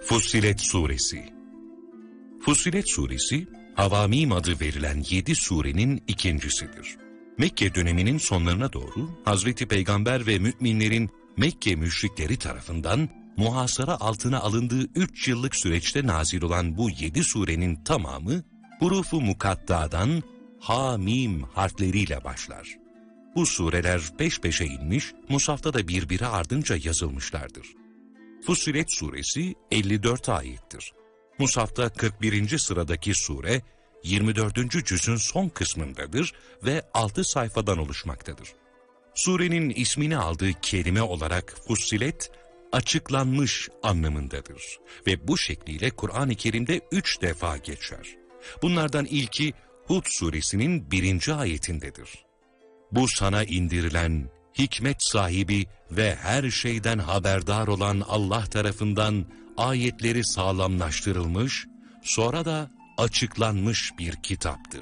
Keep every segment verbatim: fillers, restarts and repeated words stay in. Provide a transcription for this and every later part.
Fussilet Suresi. Fussilet Suresi, Havamim adı verilen yedi surenin ikincisidir. Mekke döneminin sonlarına doğru Hazreti Peygamber ve müminlerin Mekke müşrikleri tarafından muhasara altına alındığı üç yıllık süreçte nazil olan bu yedi surenin tamamı hurufu mukattadan ha-mim harfleriyle başlar. Bu sureler peş peşe inmiş, mushafta da birbiri ardınca yazılmışlardır. Fussilet Suresi elli dört ayettir. Mushafta kırk birinci sıradaki sure, yirmi dördüncü cüzün son kısmındadır ve altı sayfadan oluşmaktadır. Surenin ismini aldığı kelime olarak Fussilet, açıklanmış anlamındadır ve bu şekliyle Kur'an-ı Kerim'de üç defa geçer. Bunlardan ilki Hud suresinin birinci ayetindedir. Bu sana indirilen, hikmet sahibi ve her şeyden haberdar olan Allah tarafından ayetleri sağlamlaştırılmış, sonra da açıklanmış bir kitaptır.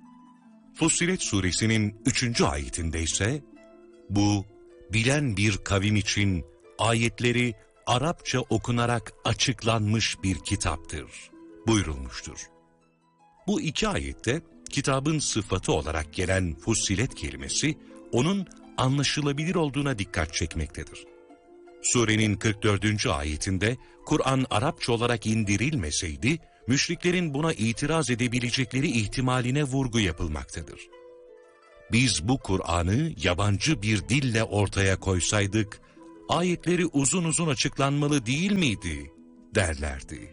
Fussilet suresinin üçüncü ayetinde ise, bu, bilen bir kavim için ayetleri Arapça okunarak açıklanmış bir kitaptır buyurulmuştur. Bu iki ayette kitabın sıfatı olarak gelen Fussilet kelimesi, onun anlaşılabilir olduğuna dikkat çekmektedir. Surenin kırk dördüncü ayetinde Kur'an Arapça olarak indirilmeseydi, müşriklerin buna itiraz edebilecekleri ihtimaline vurgu yapılmaktadır. Biz bu Kur'an'ı yabancı bir dille ortaya koysaydık, ayetleri uzun uzun açıklanmalı değil miydi derlerdi.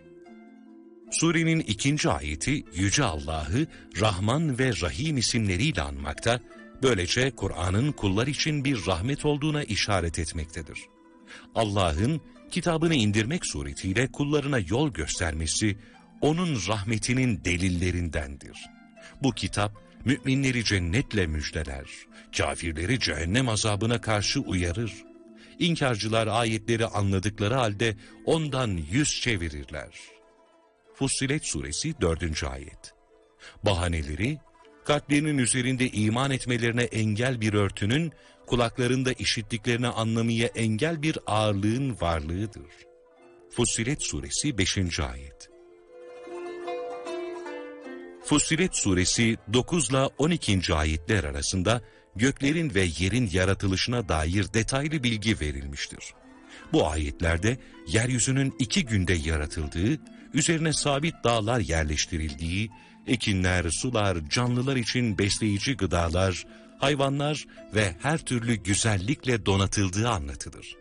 Surenin ikinci ayeti Yüce Allah'ı Rahman ve Rahim isimleriyle anmakta, böylece Kur'an'ın kullar için bir rahmet olduğuna işaret etmektedir. Allah'ın kitabını indirmek suretiyle kullarına yol göstermesi, onun rahmetinin delillerindendir. Bu kitap, müminleri cennetle müjdeler, kafirleri cehennem azabına karşı uyarır. İnkarcılar ayetleri anladıkları halde ondan yüz çevirirler. Fussilet suresi dördüncü ayet. Bahaneleri, kalplerinin üzerinde iman etmelerine engel bir örtünün, kulaklarında işittiklerini anlamaya engel bir ağırlığın varlığıdır. Fussilet suresi beşinci ayet. Fussilet suresi dokuz ile on ikinci ayetler arasında göklerin ve yerin yaratılışına dair detaylı bilgi verilmiştir. Bu ayetlerde yeryüzünün iki günde yaratıldığı, üzerine sabit dağlar yerleştirildiği, ekinler, sular, canlılar için besleyici gıdalar, hayvanlar ve her türlü güzellikle donatıldığı anlatılır.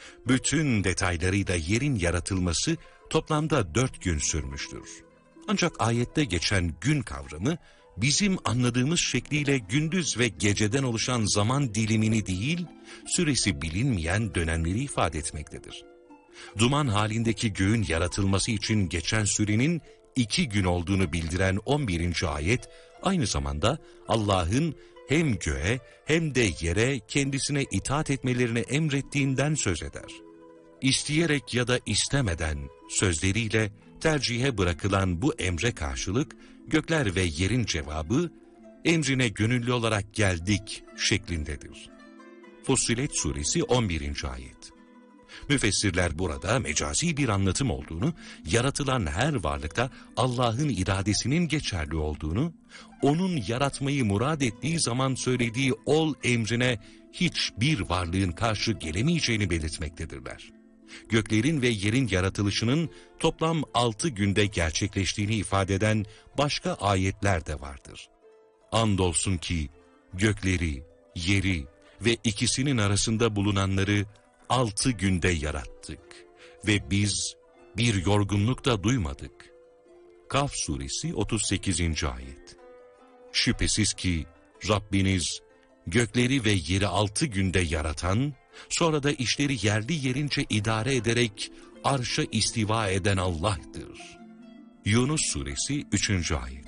Bütün detaylarıyla yerin yaratılması toplamda dört gün sürmüştür. Ancak ayette geçen gün kavramı, bizim anladığımız şekliyle gündüz ve geceden oluşan zaman dilimini değil, süresi bilinmeyen dönemleri ifade etmektedir. Duman halindeki göğün yaratılması için geçen sürenin iki gün olduğunu bildiren on birinci ayet, aynı zamanda Allah'ın hem göğe hem de yere kendisine itaat etmelerini emrettiğinden söz eder. İsteyerek ya da istemeden sözleriyle tercihe bırakılan bu emre karşılık, gökler ve yerin cevabı, emrine gönüllü olarak geldik şeklindedir. Fussilet suresi on birinci ayet. Müfessirler burada mecazi bir anlatım olduğunu, yaratılan her varlıkta Allah'ın iradesinin geçerli olduğunu, onun yaratmayı murad ettiği zaman söylediği ol emrine hiçbir varlığın karşı gelemeyeceğini belirtmektedirler. Göklerin ve yerin yaratılışının toplam altı günde gerçekleştiğini ifade eden başka ayetler de vardır. Andolsun ki gökleri, yeri ve ikisinin arasında bulunanları altı günde yarattık ve biz bir yorgunluk da duymadık. Kaf suresi otuz sekizinci ayet. Şüphesiz ki Rabbiniz gökleri ve yeri altı günde yaratan, sonra da işleri yerli yerince idare ederek arşa istiva eden Allah'tır. Yunus suresi üçüncü ayet.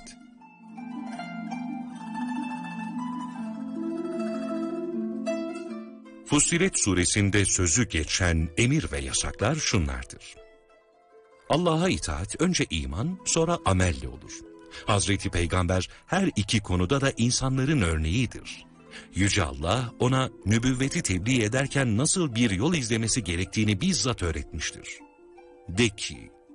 Fussilet suresinde sözü geçen emir ve yasaklar şunlardır. Allah'a itaat önce iman, sonra amelle olur. Hazreti Peygamber her iki konuda da insanların örneğidir. Yüce Allah ona nübüvveti tebliğ ederken nasıl bir yol izlemesi gerektiğini bizzat öğretmiştir. De ki,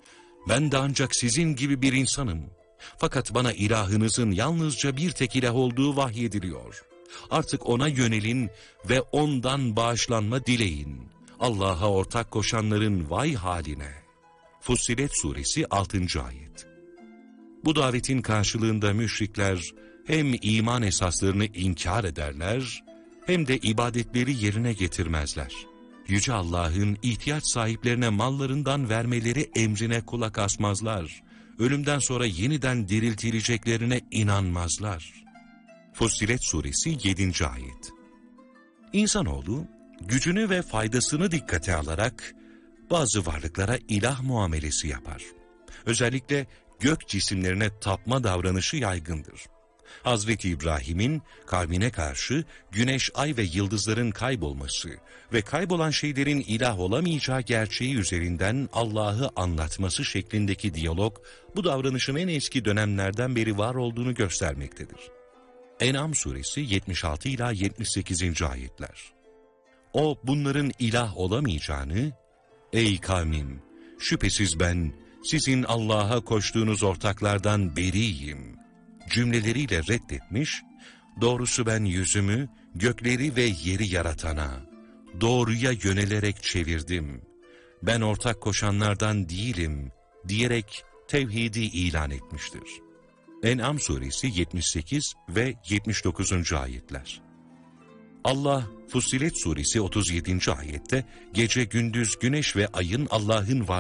Ben de ancak sizin gibi bir insanım. Fakat bana ilahınızın yalnızca bir tek ilah olduğu vahyediliyor. Artık ona yönelin ve ondan bağışlanma dileyin. Allah'a ortak koşanların vay haline. Fussilet Suresi altıncı ayet. Bu davetin karşılığında müşrikler hem iman esaslarını inkar ederler, hem de ibadetleri yerine getirmezler. Yüce Allah'ın ihtiyaç sahiplerine mallarından vermeleri emrine kulak asmazlar. Ölümden sonra yeniden diriltileceklerine inanmazlar. Fussilet Suresi yedinci ayet. İnsanoğlu, gücünü ve faydasını dikkate alarak bazı varlıklara ilah muamelesi yapar. Özellikle gök cisimlerine tapma davranışı yaygındır. Hazreti İbrahim'in kavmine karşı güneş, ay ve yıldızların kaybolması ve kaybolan şeylerin ilah olamayacağı gerçeği üzerinden Allah'ı anlatması şeklindeki diyalog, bu davranışın en eski dönemlerden beri var olduğunu göstermektedir. En'am suresi yetmiş altı ila yetmiş sekizinci ayetler. O bunların ilah olamayacağını, ey kavmim, şüphesiz ben sizin Allah'a koştuğunuz ortaklardan beriyim cümleleriyle reddetmiş, doğrusu ben yüzümü gökleri ve yeri yaratana, doğruya yönelerek çevirdim, ben ortak koşanlardan değilim diyerek tevhidi ilan etmiştir. En'am suresi yetmiş sekiz ve yetmiş dokuzuncu ayetler. Allah, Fussilet suresi otuz yedinci ayette gece gündüz güneş ve ayın Allah'ın var